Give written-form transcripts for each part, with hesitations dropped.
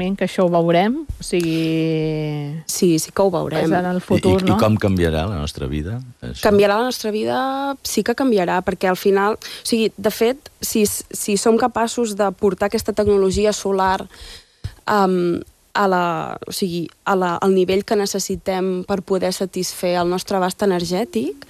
realment que això ho veurem? O sigui... Sí que ho veurem. En el futur, no? I com canviarà la nostra vida? Això? Canviarà la nostra vida? Sí que canviarà, perquè al final... O sigui, de fet, si som capaços de portar aquesta tecnologia solar al nivell que necessitem per poder satisfer el nostre abast energètic,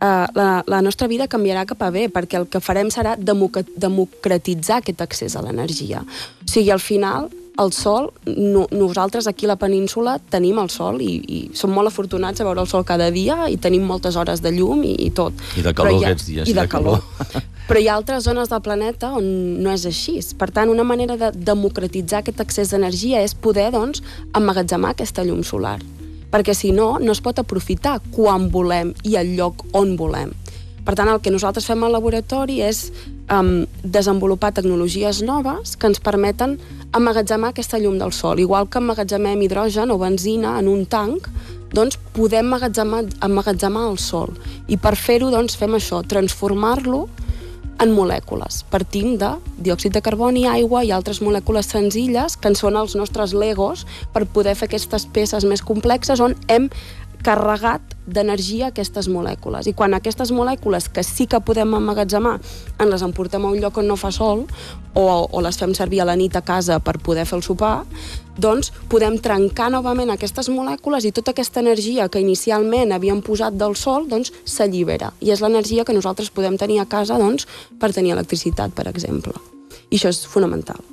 la nostra vida canviarà cap a bé, perquè el que farem serà democratitzar aquest accés a l'energia. O sigui, al final, el sol, nosaltres aquí a la península tenim el sol i som molt afortunats a veure el sol cada dia i tenim moltes hores de llum i tot. I de calor aquests dies. I de calor. Però hi ha altres zones del planeta on no és així. Per tant, una manera de democratitzar aquest accés d'energia és poder, doncs, emmagatzemar aquesta llum solar. Perquè si no, no es pot aprofitar quan volem i al lloc on volem. Per tant, el que nosaltres fem al laboratori és desenvolupar tecnologies noves que ens permeten emmagatzemar aquesta llum del sol. Igual que emmagatzemem hidrogen o benzina en un tanc, doncs podem emmagatzemar el sol. I per fer-ho, doncs, fem això, transformar-lo en molècules. Partim de diòxid de carboni, aigua i altres molècules senzilles que en són els nostres legos per poder fer aquestes peces més complexes on hem carregat d'energia aquestes molècules. I quan aquestes molècules que sí que podem emmagatzemar ens les emportem a un lloc on no fa sol o les fem servir a la nit a casa per poder fer el sopar, doncs podem trencar novament aquestes molècules i tota aquesta energia que inicialment havíem posat del sol doncs s'allibera. I és l'energia que nosaltres podem tenir a casa doncs, per tenir electricitat, per exemple. I això és fonamental.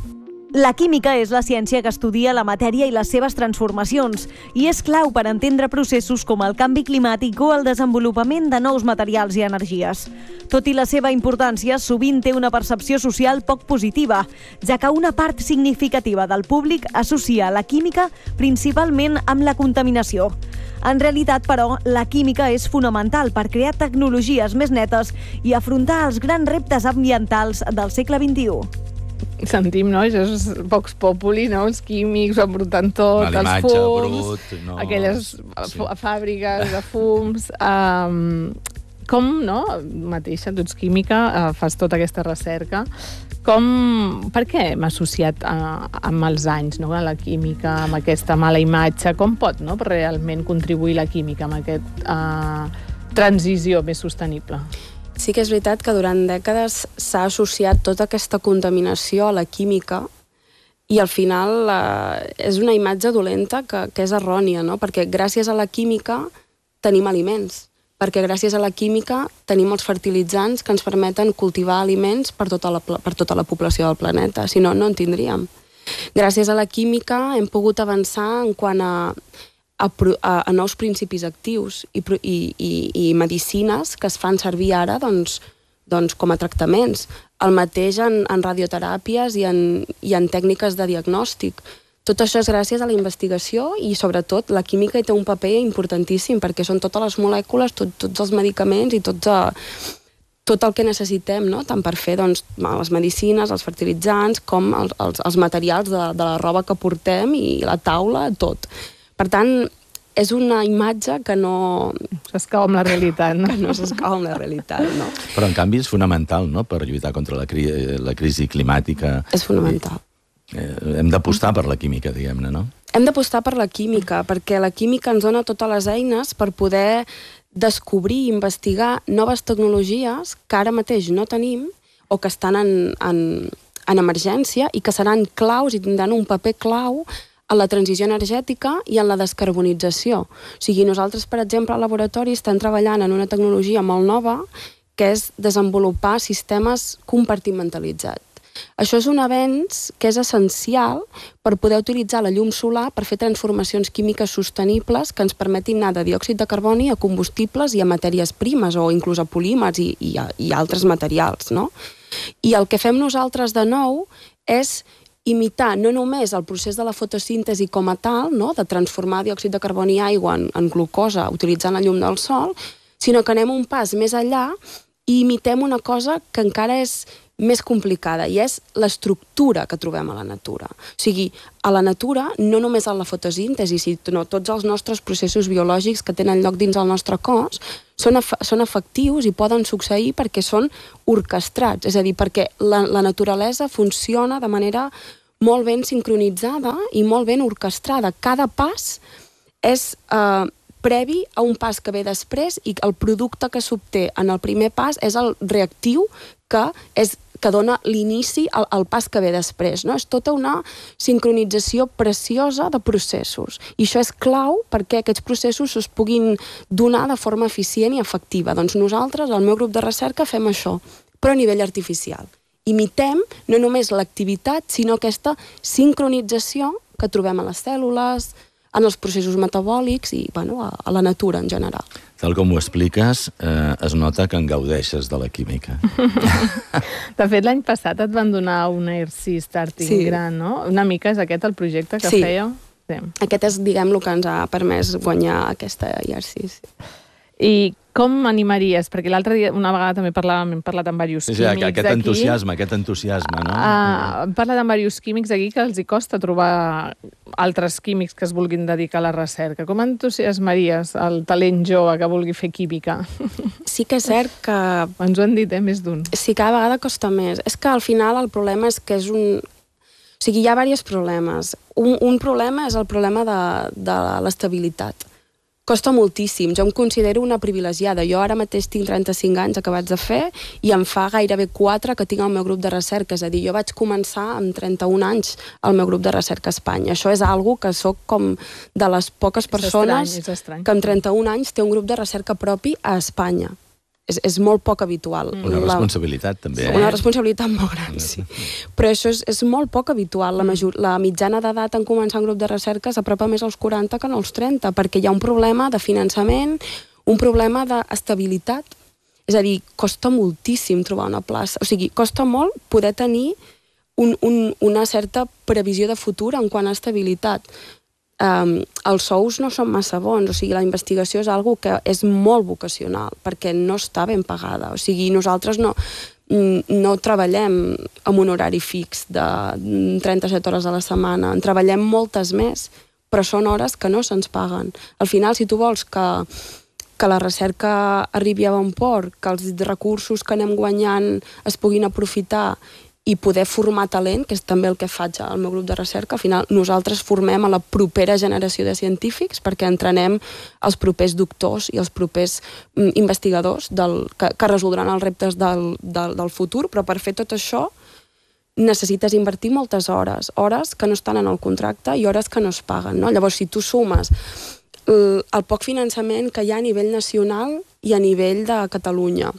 La química és la ciència que estudia la matèria i les seves transformacions i és clau per entendre processos com el canvi climàtic o el desenvolupament de nous materials i energies. Tot i la seva importància, sovint té una percepció social poc positiva, ja que una part significativa del públic associa la química principalment amb la contaminació. En realitat, però, la química és fonamental per crear tecnologies més netes i afrontar els grans reptes ambientals del segle XXI. Sentim, no? Això és Vox Populi, no? Els químics embrutant tot, els fums, aquelles fàbriques de fums. Com, no? Mateixa, tu ets química, fas tota aquesta recerca. Per què hem associat amb els anys, no? A la química, amb aquesta mala imatge? Com pot, no? Realment contribuir la química amb aquesta transició més sostenible? Sí que és veritat que durant dècades s'ha associat tota aquesta contaminació a la química i al final és una imatge dolenta que és errònia, no? Perquè gràcies a la química tenim aliments, perquè gràcies a la química tenim els fertilitzants que ens permeten cultivar aliments per tota la població del planeta, si no, no en tindríem. Gràcies a la química hem pogut avançar en quant a nous principis actius i medicines que es fan servir ara doncs, com a tractaments. El mateix en radioteràpies i en tècniques de diagnòstic. Tot això és gràcies a la investigació i, sobretot, la química hi té un paper importantíssim perquè són totes les molècules, tots els medicaments i tot el que necessitem, no? Tant per fer doncs, les medicines, els fertilitzants, com els materials de la roba que portem i la taula, tot. Per tant, és una imatge que no... S'escau amb la realitat, no? Que no s'escau amb la realitat, no? Però, en canvi, és fonamental, no?, per lluitar contra la crisi climàtica. És fonamental. Hem d'apostar per la química, diguem-ne, no? Hem d'apostar per la química, perquè la química ens dona totes les eines per poder descobrir i investigar noves tecnologies que ara mateix no tenim o que estan en emergència i que seran claus i tindran un paper clau en la transició energètica i en la descarbonització. O sigui, nosaltres, per exemple, al laboratori estem treballant en una tecnologia molt nova que és desenvolupar sistemes compartimentalitzats. Això és un avenç que és essencial per poder utilitzar la llum solar per fer transformacions químiques sostenibles que ens permetin anar de diòxid de carboni a combustibles i a matèries primes o inclús a polímers i altres materials, no? I el que fem nosaltres de nou és imitar no només el procés de la fotosíntesi com a tal, no? De transformar diòxid de carboni i aigua en glucosa utilitzant la llum del sol, sinó que anem un pas més enllà i imitem una cosa que encara és més complicada, i és l'estructura que trobem a la natura. O sigui, a la natura, no només a la fotosíntesi, sinó tots els nostres processos biològics que tenen lloc dins el nostre cos són efectius i poden succeir perquè són orquestrats, és a dir, perquè la naturalesa funciona de manera molt ben sincronitzada i molt ben orquestrada. Cada pas és previ a un pas que ve després i el producte que s'obté en el primer pas és el reactiu que dona l'inici al pas que ve després. No? És tota una sincronització preciosa de processos. I això és clau perquè aquests processos es puguin donar de forma eficient i efectiva. Doncs nosaltres, al meu grup de recerca, fem això, però a nivell artificial. Imitem no només l'activitat, sinó aquesta sincronització que trobem a les cèl·lules, en els processos metabòlics i a la natura en general. Tal com ho expliques, es nota que en gaudeixes de la química. De fet, l'any passat et van donar un ERC Starting Grant, no? Una mica és aquest el projecte que fèieu? Sí. Aquest és, diguem, el que ens ha permès guanyar aquesta ERC. I com animaries? Perquè l'altre dia, una vegada també hem parlat amb diversos químics aquí. Aquest entusiasme, no? Hem parlat amb diversos químics aquí que els hi costa trobar altres químics que es vulguin dedicar a la recerca. Com entusiasmaries el talent jove que vulgui fer química? Sí que és cert que... Ens ho han dit, més d'un. Sí, cada vegada costa més. És que al final el problema és que és un... O sigui, hi ha diversos problemes. Un problema és el problema de l'estabilitat. Costa moltíssim. Jo em considero una privilegiada. Jo ara mateix tinc 35 anys acabats de fer i em fa gairebé 4 que tinc al meu grup de recerca. És a dir, jo vaig començar amb 31 anys al meu grup de recerca a Espanya. Això és algo que sóc com de les poques persones que amb 31 anys té un grup de recerca propi a Espanya. És molt poc habitual. Una responsabilitat, també. Una responsabilitat molt gran, sí. Però això és molt poc habitual. La mitjana d'edat en començar un grup de recerca s'apropa més als 40 que no als 30, perquè hi ha un problema de finançament, un problema d'estabilitat. És a dir, costa moltíssim trobar una plaça. O sigui, costa molt poder tenir una certa previsió de futur en quant a estabilitat. Els sous no són massa bons, o sigui, la investigació és algo que és molt vocacional, perquè no està ben pagada. O sigui, nosaltres no treballem amb un horari fix de 37 hores a la setmana, en treballem moltes més, però són hores que no se'ns paguen. Al final, si tu vols que la recerca arribi a bon port, que els recursos que anem guanyant es puguin aprofitar i poder formar talent, que és també el que faig al meu grup de recerca. Al final nosaltres formem a la propera generació de científics perquè entrenem els propers doctors i els propers investigadors que resoldran els reptes del futur, però per fer tot això necessites invertir moltes hores que no estan en el contracte i hores que no es paguen. No? Llavors, si tu sumes el poc finançament que hi ha a nivell nacional i a nivell de Catalunya,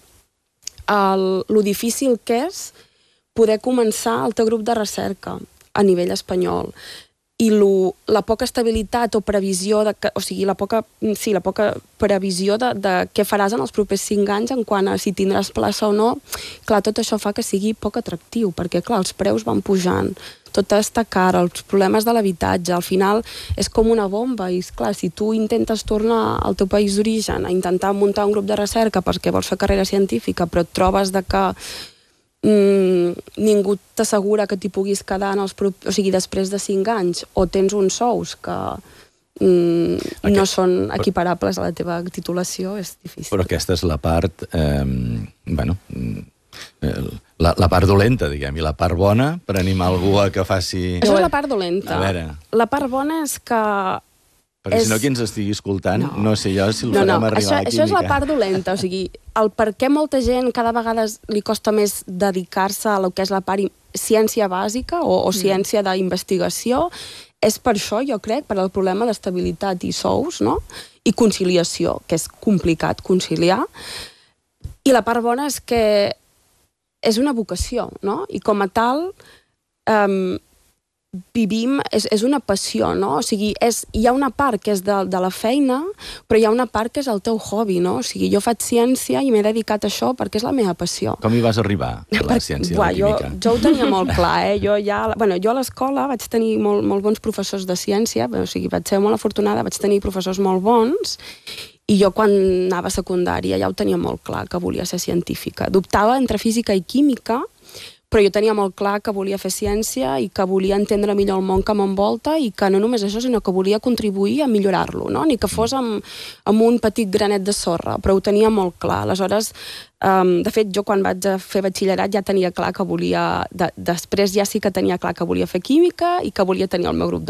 lo difícil que és poder començar el teu grup de recerca a nivell espanyol i la poca estabilitat o previsió, o sigui, la poca previsió de què faràs en els propers 5 anys en quant a si tindràs plaça o no, clar, tot això fa que sigui poc atractiu, perquè, clar, els preus van pujant, tot està car, els problemes de l'habitatge, al final és com una bomba, i clar, si tu intentes tornar al teu país d'origen a intentar muntar un grup de recerca perquè vols fer carrera científica, però et trobes de que ningú t'assegura que t'hi puguis quedar després de 5 anys, o tens uns sous que no són equiparables a la teva titulació, és difícil. Però aquesta és la part la part dolenta, diguem, i la part bona per animar algú a que faci... Això és la part dolenta. A veure. La part bona és que... Perquè si no, qui ens estigui escoltant, no sé jo si el farem arribar a la química. Això és la part dolenta, o sigui, el per què molta gent cada vegada li costa més dedicar-se a lo que és la part ciència bàsica o ciència d'investigació, és per això, jo crec, per al problema d'estabilitat i sous, no? I conciliació, que és complicat conciliar. I la part bona és que és una vocació, no? I com a tal... vivim, és una passió, no? O sigui, hi ha una part que és de la feina, però hi ha una part que és el teu hobby, no? O sigui, jo faig ciència i m'he dedicat a això perquè és la meva passió. Com hi vas arribar, a la ciència de la química? Jo ho tenia molt clar, Jo a l'escola vaig tenir molt bons professors de ciència, o sigui, vaig ser molt afortunada, vaig tenir professors molt bons, i jo quan anava a secundària ja ho tenia molt clar, que volia ser científica. Dubtava entre física i química, però jo tenia molt clar que volia fer ciència i que volia entendre millor el món que m'envolta i que no només això, sinó que volia contribuir a millorar-lo, no? Ni que fos amb un petit granet de sorra, però ho tenia molt clar. Aleshores, de fet, jo quan vaig a fer batxillerat ja tenia clar que volia... Després ja sí que tenia clar que volia fer química i que volia tenir el meu grup